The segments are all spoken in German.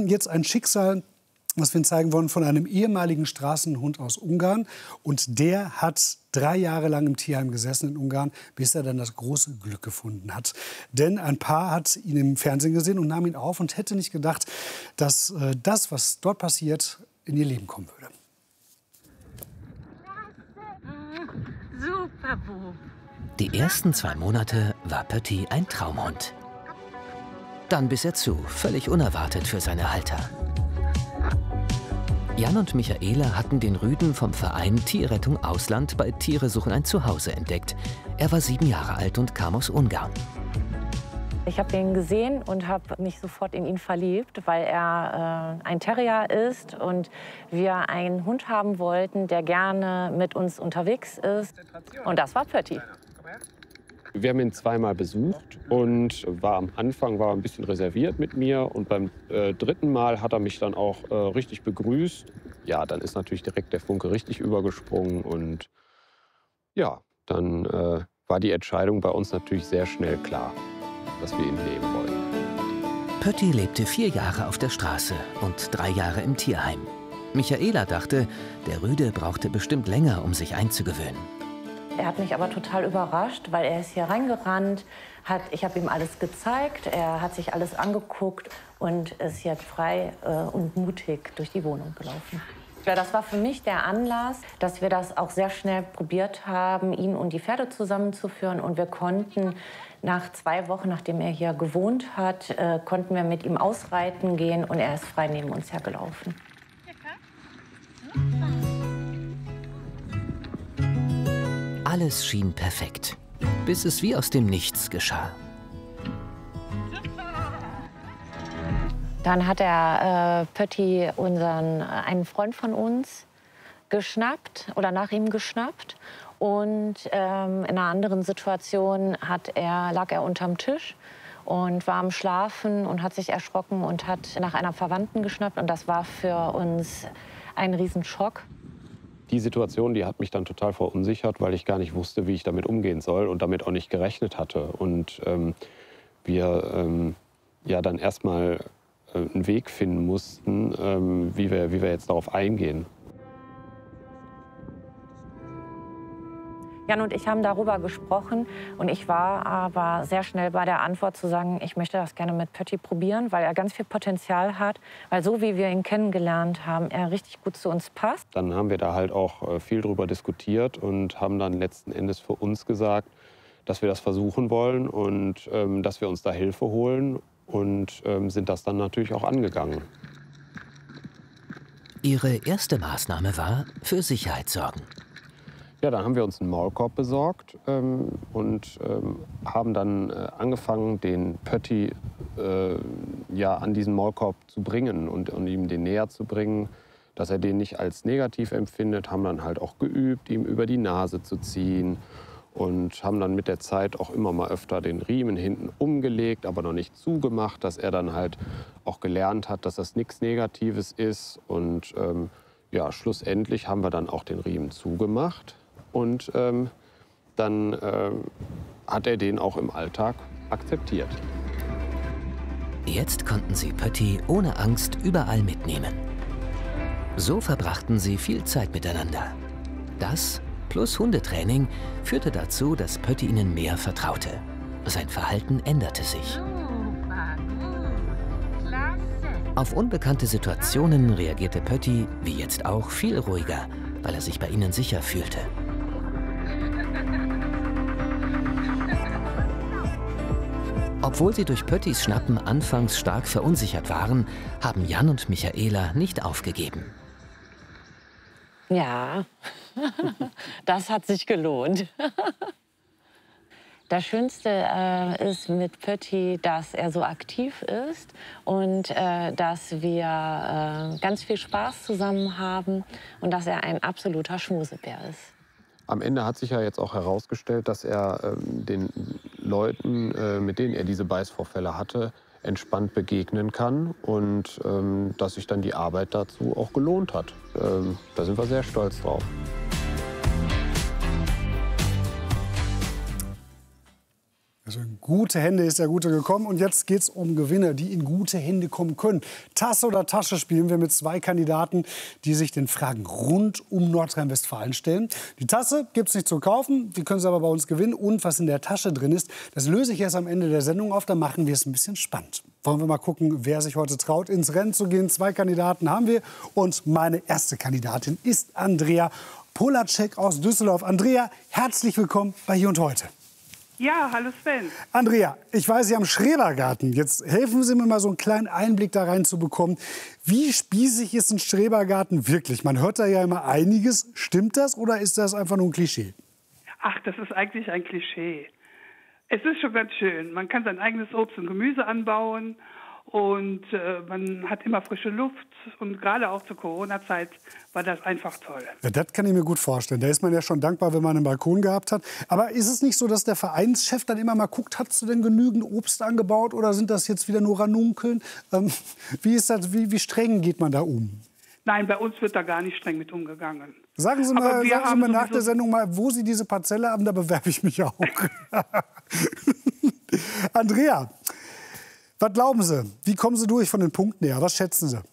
jetzt ein Schicksal, was wir Ihnen zeigen wollen, von einem ehemaligen Straßenhund aus Ungarn. Und der hat 3 Jahre lang im Tierheim gesessen in Ungarn, bis er dann das große Glück gefunden hat. Denn ein Paar hat ihn im Fernsehen gesehen und nahm ihn auf und hätte nicht gedacht, dass das, was dort passiert, in ihr Leben kommen würde. Super, Bub. Die ersten 2 Monate war Pötti ein Traumhund. Dann biss er zu, völlig unerwartet für seine Halter. Jan und Michaela hatten den Rüden vom Verein Tierrettung Ausland bei Tiere suchen ein Zuhause entdeckt. Er war 7 Jahre alt und kam aus Ungarn. Ich habe ihn gesehen und habe mich sofort in ihn verliebt, weil er ein Terrier ist und wir einen Hund haben wollten, der gerne mit uns unterwegs ist. Und das war Pötti. Wir haben ihn 2-mal besucht und am Anfang war er ein bisschen reserviert mit mir. Und beim 3. Mal hat er mich dann auch richtig begrüßt. Ja, dann ist natürlich direkt der Funke richtig übergesprungen. Und ja, dann war die Entscheidung bei uns natürlich sehr schnell klar, dass wir ihn nehmen wollen. Pötti lebte 4 Jahre auf der Straße und 3 Jahre im Tierheim. Michaela dachte, der Rüde brauchte bestimmt länger, um sich einzugewöhnen. Er hat mich aber total überrascht, weil er ist hier reingerannt, ich habe ihm alles gezeigt, er hat sich alles angeguckt und ist jetzt frei und mutig durch die Wohnung gelaufen. Ja, das war für mich der Anlass, dass wir das auch sehr schnell probiert haben, ihn und die Pferde zusammenzuführen. Und wir konnten nach 2 Wochen, nachdem er hier gewohnt hat, konnten wir mit ihm ausreiten gehen und er ist frei neben uns hergelaufen. Alles schien perfekt, bis es wie aus dem Nichts geschah. Dann hat Pötti einen Freund von uns geschnappt oder nach ihm geschnappt. Und in einer anderen Situation lag er unterm Tisch und war am Schlafen und hat sich erschrocken und hat nach einer Verwandten geschnappt. Und das war für uns ein Riesenschock. Die Situation, die hat mich dann total verunsichert, weil ich gar nicht wusste, wie ich damit umgehen soll und damit auch nicht gerechnet hatte. Und wir ja dann erstmal einen Weg finden mussten, wie wir jetzt darauf eingehen. Jan und ich haben darüber gesprochen und ich war aber sehr schnell bei der Antwort zu sagen, ich möchte das gerne mit Pötti probieren, weil er ganz viel Potenzial hat, weil so wie wir ihn kennengelernt haben, er richtig gut zu uns passt. Dann haben wir da halt auch viel drüber diskutiert und haben dann letzten Endes für uns gesagt, dass wir das versuchen wollen und dass wir uns da Hilfe holen und sind das dann natürlich auch angegangen. Ihre erste Maßnahme war, für Sicherheit sorgen. Ja, dann haben wir uns einen Maulkorb besorgt und haben dann angefangen, den Pötti ja, an diesen Maulkorb zu bringen und ihm den näher zu bringen, dass er den nicht als negativ empfindet. Haben dann halt auch geübt, ihm über die Nase zu ziehen und haben dann mit der Zeit auch immer mal öfter den Riemen hinten umgelegt, aber noch nicht zugemacht, dass er dann halt auch gelernt hat, dass das nichts Negatives ist. Und ja, schlussendlich haben wir dann auch den Riemen zugemacht. Und dann hat er den auch im Alltag akzeptiert. Jetzt konnten sie Pötti ohne Angst überall mitnehmen. So verbrachten sie viel Zeit miteinander. Das plus Hundetraining führte dazu, dass Pötti ihnen mehr vertraute. Sein Verhalten änderte sich. Auf unbekannte Situationen reagierte Pötti, wie jetzt auch, viel ruhiger, weil er sich bei ihnen sicher fühlte. Obwohl sie durch Pöttis Schnappen anfangs stark verunsichert waren, haben Jan und Michaela nicht aufgegeben. Ja, das hat sich gelohnt. Das Schönste ist mit Pötti, dass er so aktiv ist und dass wir ganz viel Spaß zusammen haben und dass er ein absoluter Schmusebär ist. Am Ende hat sich ja jetzt auch herausgestellt, dass er den Leuten, mit denen er diese Beißvorfälle hatte, entspannt begegnen kann und dass sich dann die Arbeit dazu auch gelohnt hat. Da sind wir sehr stolz drauf. Also ein gute Hände ist der Gute gekommen. Und jetzt geht es um Gewinne, die in gute Hände kommen können. Tasse oder Tasche spielen wir mit 2 Kandidaten, die sich den Fragen rund um Nordrhein-Westfalen stellen. Die Tasse gibt es nicht zu kaufen, die können Sie aber bei uns gewinnen. Und was in der Tasche drin ist, das löse ich erst am Ende der Sendung auf. Dann machen wir es ein bisschen spannend. Wollen wir mal gucken, wer sich heute traut, ins Rennen zu gehen. 2 Kandidaten haben wir. Und meine erste Kandidatin ist Andrea Polacek aus Düsseldorf. Andrea, herzlich willkommen bei Hier und Heute. Ja, hallo Sven. Andrea, ich weiß, Sie haben Schrebergarten. Jetzt helfen Sie mir mal, so einen kleinen Einblick da rein zu bekommen. Wie spießig ist ein Schrebergarten wirklich? Man hört da ja immer einiges. Stimmt das oder ist das einfach nur ein Klischee? Ach, das ist eigentlich ein Klischee. Es ist schon ganz schön. Man kann sein eigenes Obst und Gemüse anbauen und man hat immer frische Luft. Und gerade auch zur Corona-Zeit war das einfach toll. Ja, das kann ich mir gut vorstellen. Da ist man ja schon dankbar, wenn man einen Balkon gehabt hat. Aber ist es nicht so, dass der Vereinschef dann immer mal guckt, hast du denn genügend Obst angebaut oder sind das jetzt wieder nur Ranunkeln? Wie ist das, wie streng geht man da um? Nein, bei uns wird da gar nicht streng mit umgegangen. Sagen Sie mir nach der Sendung mal, wo Sie diese Parzelle haben, da bewerbe ich mich auch. Andrea, was glauben Sie? Wie kommen Sie durch von den Punkten her? Was schätzen Sie?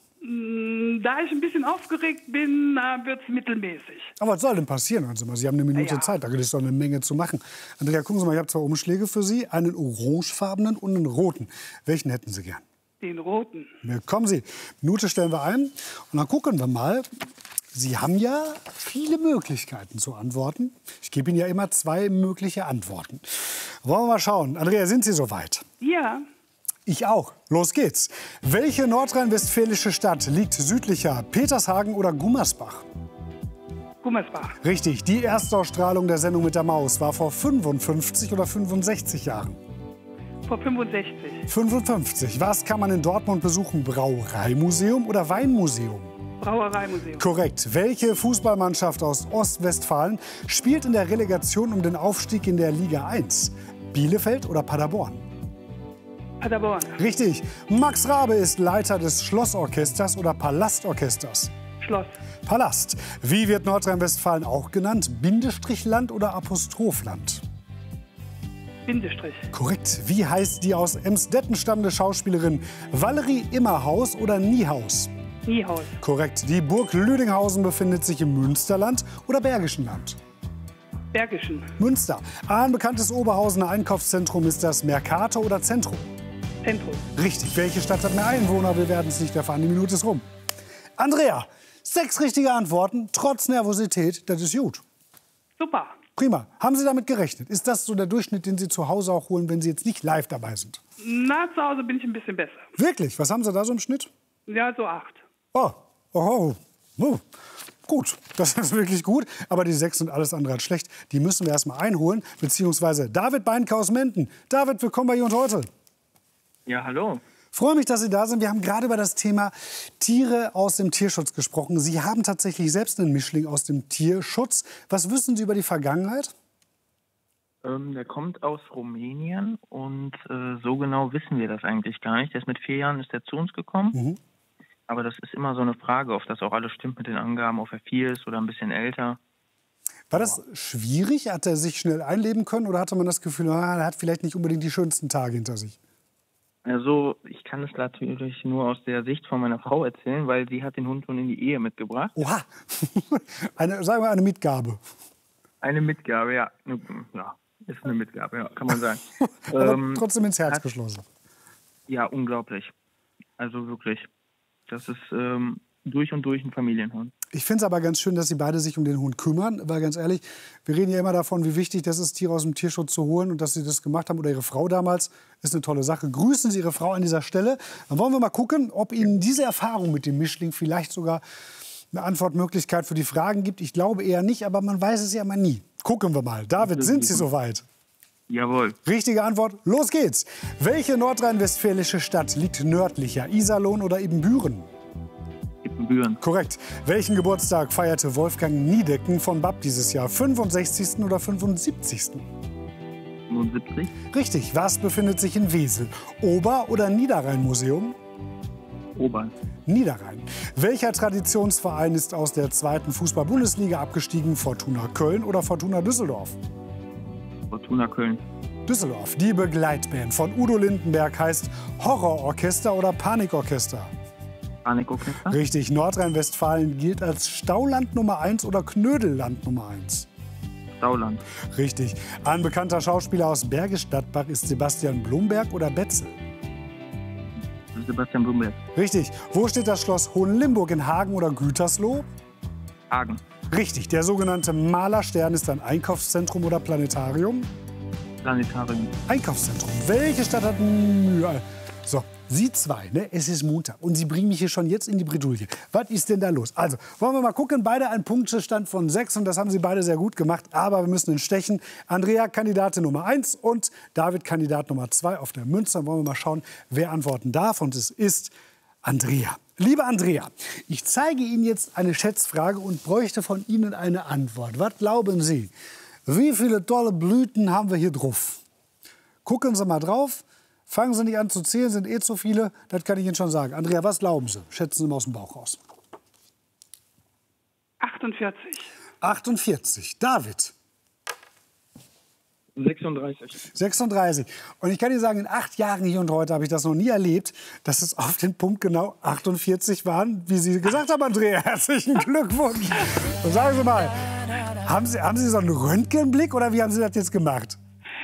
Da ich ein bisschen aufgeregt bin, wird es mittelmäßig. Aber was soll denn passieren? Also, Sie haben eine Minute Zeit, da ist doch eine Menge zu machen. Andrea, gucken Sie mal, ich habe 2 Umschläge für Sie, einen orangefarbenen und einen roten. Welchen hätten Sie gern? Den roten. Ja, kommen Sie, Minute stellen wir ein und dann gucken wir mal. Sie haben ja viele Möglichkeiten zu antworten. Ich gebe Ihnen ja immer 2 mögliche Antworten. Wollen wir mal schauen. Andrea, sind Sie soweit? Ja. Ich auch. Los geht's. Welche nordrhein-westfälische Stadt liegt südlicher, Petershagen oder Gummersbach? Gummersbach. Richtig. Die Erstausstrahlung der Sendung mit der Maus war vor 55 oder 65 Jahren? Vor 65. 55. Was kann man in Dortmund besuchen? Brauereimuseum oder Weinmuseum? Brauereimuseum. Korrekt. Welche Fußballmannschaft aus Ostwestfalen spielt in der Relegation um den Aufstieg in der Liga 1? Bielefeld oder Paderborn? Paderborn. Richtig. Max Rabe ist Leiter des Schlossorchesters oder Palastorchesters? Schloss. Palast. Wie wird Nordrhein-Westfalen auch genannt? Bindestrichland oder Apostropland? Bindestrich. Korrekt. Wie heißt die aus Emsdetten stammende Schauspielerin? Valerie Immerhaus oder Niehaus? Niehaus. Korrekt. Die Burg Lüdinghausen befindet sich im Münsterland oder Bergischen Land? Bergischen. Münster. Ein bekanntes Oberhausener Einkaufszentrum ist das Mercator oder Zentrum? Zentrum. Richtig. Welche Stadt hat mehr Einwohner? Wir werden es nicht erfahren. Die Minute ist rum. Andrea, 6 richtige Antworten, trotz Nervosität. Das ist gut. Super. Prima. Haben Sie damit gerechnet? Ist das so der Durchschnitt, den Sie zu Hause auch holen, wenn Sie jetzt nicht live dabei sind? Na, zu Hause bin ich ein bisschen besser. Wirklich? Was haben Sie da so im Schnitt? Ja, so 8. Oh. Gut, das ist wirklich gut. Aber die 6 sind alles andere als schlecht. Die müssen wir erst mal einholen. Beziehungsweise David Beinke aus Menden. David, willkommen bei Hier und Heute. Ja, hallo. Freue mich, dass Sie da sind. Wir haben gerade über das Thema Tiere aus dem Tierschutz gesprochen. Sie haben tatsächlich selbst einen Mischling aus dem Tierschutz. Was wissen Sie über die Vergangenheit? Der kommt aus Rumänien und so genau wissen wir das eigentlich gar nicht. Mit 4 Jahren ist er zu uns gekommen. Mhm. Aber das ist immer so eine Frage, ob das auch alles stimmt mit den Angaben, ob er 4 ist oder ein bisschen älter. War das schwierig? Hat er sich schnell einleben können oder hatte man das Gefühl, er hat vielleicht nicht unbedingt die schönsten Tage hinter sich? Also ich kann es natürlich nur aus der Sicht von meiner Frau erzählen, weil sie hat den Hund schon in die Ehe mitgebracht. Oha, sagen wir eine Mitgabe. Eine Mitgabe, ja. Ja, ist eine Mitgabe, ja, kann man sagen. Aber trotzdem ins Herz geschlossen. Ja, unglaublich. Also wirklich. Das ist durch und durch ein Familienhund. Ich finde es aber ganz schön, dass Sie beide sich um den Hund kümmern. Weil ganz ehrlich, wir reden ja immer davon, wie wichtig das ist, Tiere aus dem Tierschutz zu holen. Und dass Sie das gemacht haben oder Ihre Frau damals, ist eine tolle Sache. Grüßen Sie Ihre Frau an dieser Stelle. Dann wollen wir mal gucken, ob Ihnen diese Erfahrung mit dem Mischling vielleicht sogar eine Antwortmöglichkeit für die Fragen gibt. Ich glaube eher nicht, aber man weiß es ja mal nie. Gucken wir mal. David, sind Sie soweit? Jawohl. Richtige Antwort, los geht's. Welche nordrhein-westfälische Stadt liegt nördlicher, Iserlohn oder Ibbenbüren? Ibbenbüren. Korrekt. Welchen Geburtstag feierte Wolfgang Niedecken von Bapp dieses Jahr? 65. oder 75.? 75. Richtig. Was befindet sich in Wesel? Ober- oder Niederrhein-Museum? Obern. Niederrhein. Welcher Traditionsverein ist aus der 2. Fußball-Bundesliga abgestiegen? Fortuna Köln oder Fortuna Düsseldorf? Fortuna Köln. Düsseldorf. Die Begleitband von Udo Lindenberg heißt Horrororchester oder Panikorchester? Panikorchester. Richtig. Nordrhein-Westfalen gilt als Stauland Nummer 1 oder Knödelland Nummer 1? Stauland. Richtig. Ein bekannter Schauspieler aus Bergisch Gladbach ist Sebastian Blumberg oder Betzel? Sebastian Blumberg. Richtig. Wo steht das Schloss Hohenlimburg, in Hagen oder Gütersloh? Hagen. Richtig. Der sogenannte Malerstern ist ein Einkaufszentrum oder Planetarium? Planetarium. Einkaufszentrum. Welche Stadt hat... So, Sie zwei, ne? Es ist Montag und Sie bringen mich hier schon jetzt in die Bredouille. Was ist denn da los? Also, wollen wir mal gucken. Beide einen Punktestand von 6 und das haben Sie beide sehr gut gemacht. Aber wir müssen stechen. Andrea, Kandidatin Nummer 1 und David, Kandidat Nummer 2 auf der Münze. Dann wollen wir mal schauen, wer antworten darf. Und es ist Andrea. Liebe Andrea, ich zeige Ihnen jetzt eine Schätzfrage und bräuchte von Ihnen eine Antwort. Was glauben Sie? Wie viele tolle Blüten haben wir hier drauf? Gucken Sie mal drauf. Fangen Sie nicht an zu zählen, sind zu viele. Das kann ich Ihnen schon sagen. Andrea, was glauben Sie? Schätzen Sie mal aus dem Bauch raus. 48. 48. David? 36. 36. Und ich kann Ihnen sagen, in 8 Jahren hier und heute habe ich das noch nie erlebt, dass es auf den Punkt genau 48 waren, wie Sie gesagt haben, Andrea. Herzlichen Glückwunsch. Und sagen Sie mal, haben Sie so einen Röntgenblick oder wie haben Sie das jetzt gemacht?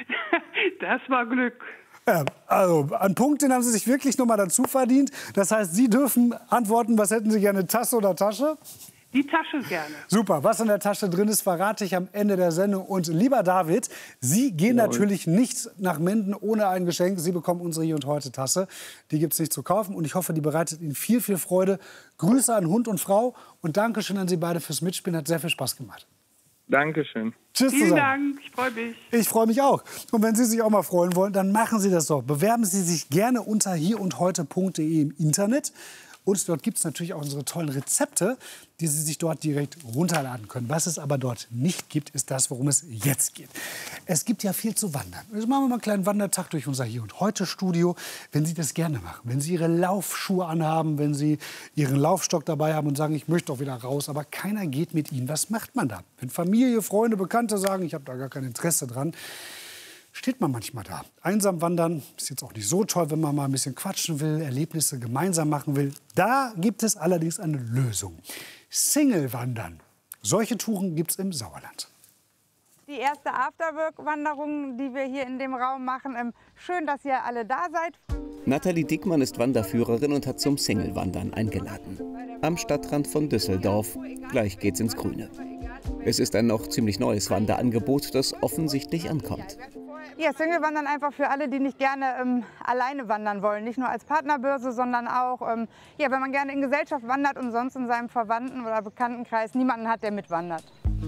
Das war Glück. Ja, also, einen Punkt, den haben Sie sich wirklich noch mal dazu verdient. Das heißt, Sie dürfen antworten, was hätten Sie gerne, Tasse oder Tasche? Die Tasche gerne. Super, was in der Tasche drin ist, verrate ich am Ende der Sendung. Und lieber David, Sie gehen natürlich nicht nach Menden ohne ein Geschenk. Sie bekommen unsere Hier und Heute Tasse. Die gibt es nicht zu kaufen und ich hoffe, die bereitet Ihnen viel, viel Freude. Grüße an Hund und Frau und Dankeschön an Sie beide fürs Mitspielen. Hat sehr viel Spaß gemacht. Dankeschön. Tschüss Vielen zusammen. Dank, ich freue mich. Ich freue mich auch. Und wenn Sie sich auch mal freuen wollen, dann machen Sie das doch. Bewerben Sie sich gerne unter hierundheute.de im Internet. Und dort gibt es natürlich auch unsere tollen Rezepte, die Sie sich dort direkt runterladen können. Was es aber dort nicht gibt, ist das, worum es jetzt geht. Es gibt ja viel zu wandern. Jetzt machen wir mal einen kleinen Wandertag durch unser Hier und Heute Studio. Wenn Sie das gerne machen, wenn Sie Ihre Laufschuhe anhaben, wenn Sie Ihren Laufstock dabei haben und sagen, ich möchte doch wieder raus, aber keiner geht mit Ihnen. Was macht man da? Wenn Familie, Freunde, Bekannte sagen, ich habe da gar kein Interesse dran, steht man manchmal da. Einsam wandern ist jetzt auch nicht so toll, wenn man mal ein bisschen quatschen will, Erlebnisse gemeinsam machen will. Da gibt es allerdings eine Lösung. Single wandern. Solche Touren gibt es im Sauerland. Die erste Afterwork-Wanderung, die wir hier in dem Raum machen. Schön, dass ihr alle da seid. Nathalie Dickmann ist Wanderführerin und hat zum Single-Wandern eingeladen. Am Stadtrand von Düsseldorf. Gleich geht's ins Grüne. Es ist ein noch ziemlich neues Wanderangebot, das offensichtlich ankommt. Ja, Single-Wandern einfach für alle, die nicht gerne alleine wandern wollen. Nicht nur als Partnerbörse, sondern auch, ja, wenn man gerne in Gesellschaft wandert und sonst in seinem Verwandten- oder Bekanntenkreis niemanden hat, der mitwandert.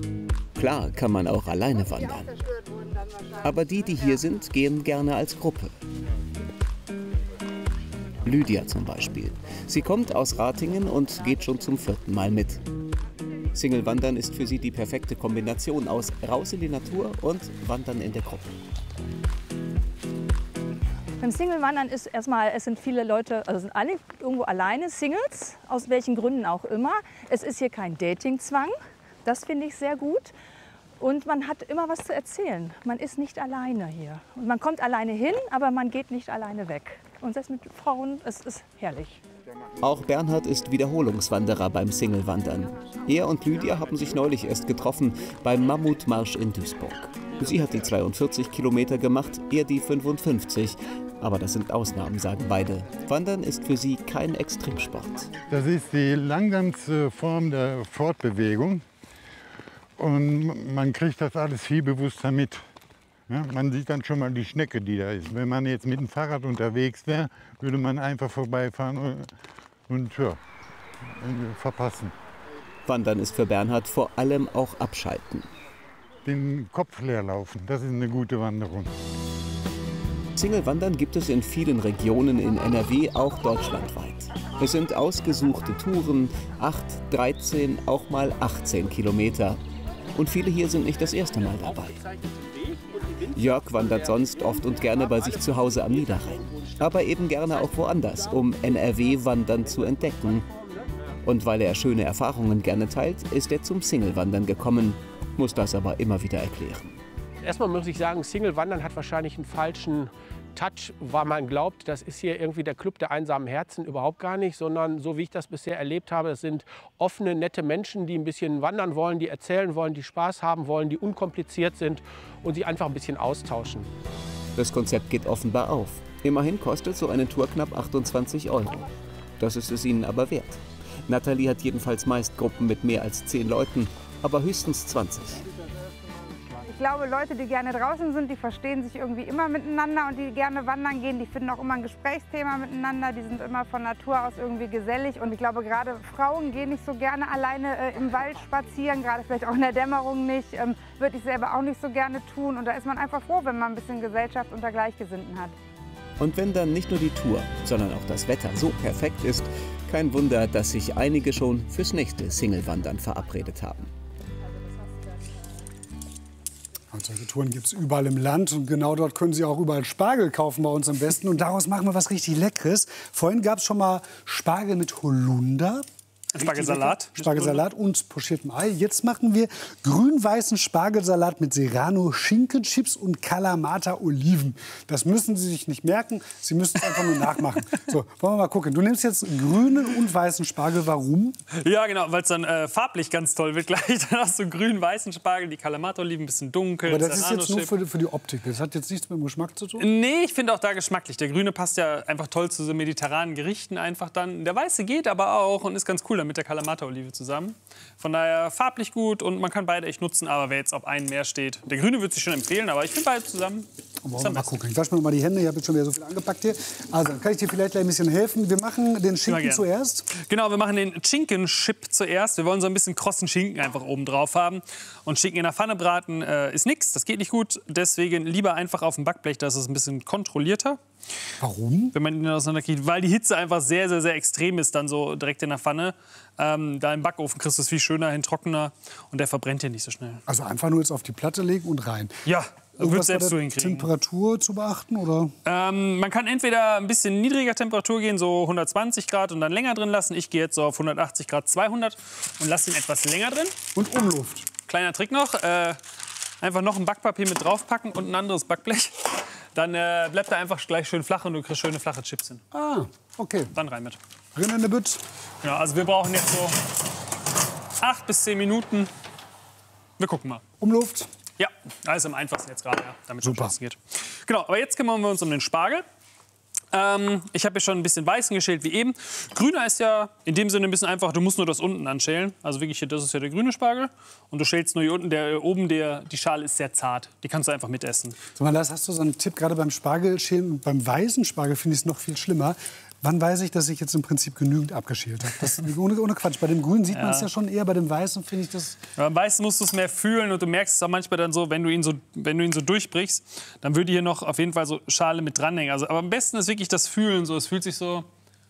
Klar kann man auch alleine wandern. Aber die hier sind, gehen gerne als Gruppe. Lydia zum Beispiel. Sie kommt aus Ratingen und geht schon zum 4. Mal mit. Single-Wandern ist für sie die perfekte Kombination aus raus in die Natur und Wandern in der Gruppe. Beim Single-Wandern ist erstmal, es sind viele Leute, also sind alle irgendwo alleine, Singles, aus welchen Gründen auch immer. Es ist hier kein Datingzwang, das finde ich sehr gut. Und man hat immer was zu erzählen. Man ist nicht alleine hier. Und man kommt alleine hin, aber man geht nicht alleine weg. Und das mit Frauen, es ist herrlich. Auch Bernhard ist Wiederholungswanderer beim Single-Wandern. Er und Lydia haben sich neulich erst getroffen beim Mammutmarsch in Duisburg. Sie hat die 42 Kilometer gemacht, er die 55. Aber das sind Ausnahmen, sagen beide. Wandern ist für sie kein Extremsport. Das ist die langsamste Form der Fortbewegung. Und man kriegt das alles viel bewusster mit. Ja, man sieht dann schon mal die Schnecke, die da ist. Wenn man jetzt mit dem Fahrrad unterwegs wäre, würde man einfach vorbeifahren und ja, verpassen. Wandern ist für Bernhard vor allem auch Abschalten. Den Kopf leer laufen, das ist eine gute Wanderung. Single-Wandern gibt es in vielen Regionen in NRW, auch deutschlandweit. Es sind ausgesuchte Touren, 8, 13, auch mal 18 Kilometer. Und viele hier sind nicht das erste Mal dabei. Jörg wandert sonst oft und gerne bei sich zu Hause am Niederrhein. Aber eben gerne auch woanders, um NRW-Wandern zu entdecken. Und weil er schöne Erfahrungen gerne teilt, ist er zum Single-Wandern gekommen, muss das aber immer wieder erklären. Erstmal muss ich sagen, Single-Wandern hat wahrscheinlich einen falschen Touch, weil man glaubt, das ist hier irgendwie der Club der einsamen Herzen. Überhaupt gar nicht, sondern so wie ich das bisher erlebt habe, das sind offene, nette Menschen, die ein bisschen wandern wollen, die erzählen wollen, die Spaß haben wollen, die unkompliziert sind und sich einfach ein bisschen austauschen. Das Konzept geht offenbar auf. Immerhin kostet so eine Tour knapp 28 €. Das ist es ihnen aber wert. Nathalie hat jedenfalls meist Gruppen mit mehr als 10 Leuten, aber höchstens 20. Ich glaube, Leute, die gerne draußen sind, die verstehen sich irgendwie immer miteinander und die gerne wandern gehen, die finden auch immer ein Gesprächsthema miteinander, die sind immer von Natur aus irgendwie gesellig und ich glaube, gerade Frauen gehen nicht so gerne alleine im Wald spazieren, gerade vielleicht auch in der Dämmerung nicht, würde ich selber auch nicht so gerne tun und da ist man einfach froh, wenn man ein bisschen Gesellschaft unter Gleichgesinnten hat. Und wenn dann nicht nur die Tour, sondern auch das Wetter so perfekt ist, kein Wunder, dass sich einige schon fürs nächste Single-Wandern verabredet haben. Und solche Touren gibt es überall im Land und genau dort können Sie auch überall Spargel kaufen bei uns im Westen und daraus machen wir was richtig Leckeres. Vorhin gab es schon mal Spargel mit Holunder. Spargelsalat. Spargelsalat und pochiertem Ei. Jetzt machen wir grün-weißen Spargelsalat mit Serrano, Schinkenchips und Kalamata-Oliven. Das müssen Sie sich nicht merken, Sie müssen es einfach nur nachmachen. So, wollen wir mal gucken. Du nimmst jetzt grünen und weißen Spargel. Warum? Ja, genau, weil es dann farblich ganz toll wird gleich. Dann hast du grün-weißen Spargel, die Kalamata-Oliven, ein bisschen dunkel. Aber das ist jetzt nur für die Optik. Das hat jetzt nichts mit dem Geschmack zu tun? Nee, ich finde auch da geschmacklich. Der grüne passt ja einfach toll zu so mediterranen Gerichten einfach dann. Der weiße geht aber auch und ist ganz cool mit der Kalamata-Olive zusammen. Von daher farblich gut und man kann beide echt nutzen, aber wer jetzt auf einen mehr steht. Der grüne würde sich schon empfehlen, aber ich finde beide zusammen. Mal gucken. Ich wasche mir noch mal die Hände, ich habe jetzt schon wieder so viel angepackt hier. Also, kann ich dir vielleicht gleich ein bisschen helfen? Wir machen den Schinken zuerst. Genau, wir machen den Schinken-Chip zuerst. Wir wollen so ein bisschen krossen Schinken einfach oben drauf haben. Und Schinken in der Pfanne braten ist nichts, das geht nicht gut. Deswegen lieber einfach auf dem Backblech, das ist ein bisschen kontrollierter. Warum? Wenn man ihn auseinanderkriegt, weil die Hitze einfach sehr, sehr, sehr extrem ist, dann so direkt in der Pfanne. Da im Backofen kriegst du es viel schöner hin, trockener und der verbrennt ja nicht so schnell. Also einfach nur jetzt auf die Platte legen und rein? Ja. Irgendwas selbst bei der hinkriegen. Temperatur zu beachten, oder? Man kann entweder ein bisschen niedriger Temperatur gehen, so 120 Grad und dann länger drin lassen. Ich gehe jetzt so auf 180 Grad 200 und lasse ihn etwas länger drin. Und Umluft. Kleiner Trick noch, einfach noch ein Backpapier mit draufpacken und ein anderes Backblech. Dann bleibt er einfach gleich schön flach und du kriegst schöne flache Chips hin. Ah, okay. Dann rein mit. Drin in der Bütt. Ja, also wir brauchen jetzt so 8 bis 10 Minuten. Wir gucken mal. Umluft. Ja, alles am einfachsten jetzt gerade, ja, damit es schon geht. Genau, aber jetzt kümmern wir uns um den Spargel. Ich habe hier schon ein bisschen weißen geschält wie eben. Grüner ist ja in dem Sinne ein bisschen einfach, du musst nur das unten anschälen. Also wirklich, hier, das ist ja der grüne Spargel. Und du schälst nur hier unten, die Schale ist sehr zart. Die kannst du einfach mitessen. Sag mal, Lars, hast du so einen Tipp, gerade beim Spargelschälen und beim weißen Spargel finde ich es noch viel schlimmer. Wann weiß ich, dass ich jetzt im Prinzip genügend abgeschält habe? Das, ohne Quatsch. Bei dem Grünen sieht man es ja schon eher, bei dem Weißen finde ich das... Ja, beim Weißen musst du es mehr fühlen und du merkst es auch manchmal dann so, wenn du ihn so durchbrichst, dann würde hier noch auf jeden Fall so Schale mit dranhängen. Also, aber am besten ist wirklich das Fühlen. So. Es fühlt sich so,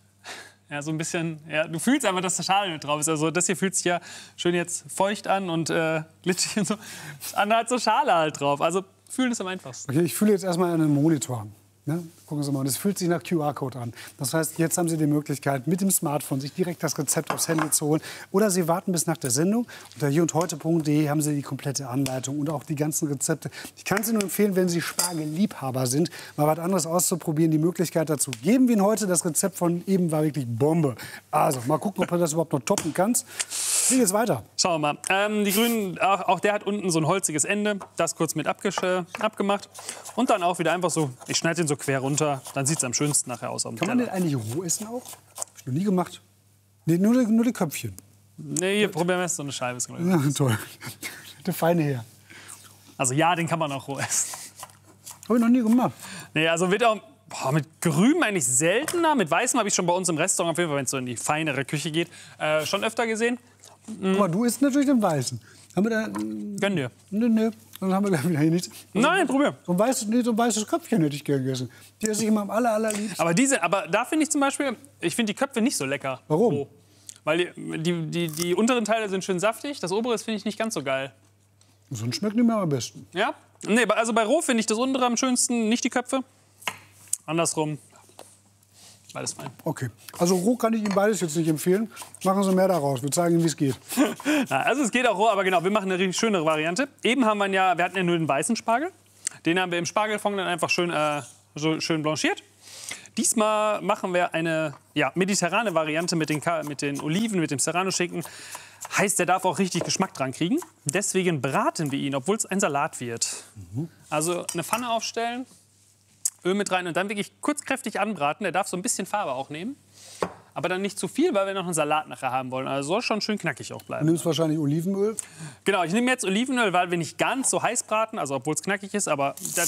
ja, so ein bisschen, ja, du fühlst einfach, dass da Schale mit drauf ist. Also das hier fühlt sich ja schön jetzt feucht an und glitschig und so. Das andere hat so Schale halt drauf. Also fühlen ist am einfachsten. Okay, ich fühle jetzt erstmal einen Monitor. Ne? Gucken Sie mal, und es fühlt sich nach QR-Code an. Das heißt, jetzt haben Sie die Möglichkeit, mit dem Smartphone sich direkt das Rezept aufs Handy zu holen. Oder Sie warten bis nach der Sendung. Unter hierundheute.de haben Sie die komplette Anleitung und auch die ganzen Rezepte. Ich kann Sie nur empfehlen, wenn Sie Spargelliebhaber sind, mal was anderes auszuprobieren, die Möglichkeit dazu. Geben wir Ihnen heute das Rezept von eben, war wirklich Bombe. Also, mal gucken, ob du das überhaupt noch toppen kannst. Wie geht's weiter? Schauen wir mal. Die Grünen, auch der hat unten so ein holziges Ende. Das kurz mit abgemacht. Und dann auch wieder einfach so, ich schneide den so quer runter. Dann sieht es am schönsten nachher aus. Auf dem Kann man den eigentlich roh essen auch? Hab ich noch nie gemacht. Nee, nur die Köpfchen. Nee, hier, probieren wir erst so eine Scheibe. Ja, toll. Der feine Herr. Also ja, den kann man auch roh essen. Habe ich noch nie gemacht. Nee, also wird auch mit Grün eigentlich seltener. Mit Weißem habe ich schon bei uns im Restaurant, auf jeden Fall, wenn es so in die feinere Küche geht, schon öfter gesehen. Aber du isst natürlich den Weißen. Haben wir da, Gönn dir. Nee. Dann haben wir gleich wieder hier nichts. Nein, probier. So ein weißes Köpfchen hätte ich gern gegessen. Die esse ich immer am allerliebsten. Aber da finde ich zum Beispiel, ich finde die Köpfe nicht so lecker. Warum? Roh. Weil die unteren Teile sind schön saftig, das obere finde ich nicht ganz so geil. So schmeckt die mir am besten. Ja? Nee, also bei roh finde ich das untere am schönsten, nicht die Köpfe. Andersrum. Beides fein. Okay. Also roh kann ich Ihnen beides jetzt nicht empfehlen. Machen Sie mehr daraus. Wir zeigen Ihnen, wie es geht. Also es geht auch roh, aber genau, wir machen eine richtig schönere Variante. Eben haben wir hatten ja nur den weißen Spargel. Den haben wir im Spargelfond dann einfach schön, so schön blanchiert. Diesmal machen wir eine mediterrane Variante mit den Oliven, mit dem Serrano-Schinken. Heißt, der darf auch richtig Geschmack dran kriegen. Deswegen braten wir ihn, obwohl es ein Salat wird. Also eine Pfanne aufstellen, Öl mit rein und dann wirklich kurz kräftig anbraten. Der darf so ein bisschen Farbe auch nehmen. Aber dann nicht zu viel, weil wir noch einen Salat nachher haben wollen. Also soll schon schön knackig auch bleiben. Du nimmst wahrscheinlich Olivenöl? Genau, ich nehme jetzt Olivenöl, weil wir nicht ganz so heiß braten, also obwohl es knackig ist, aber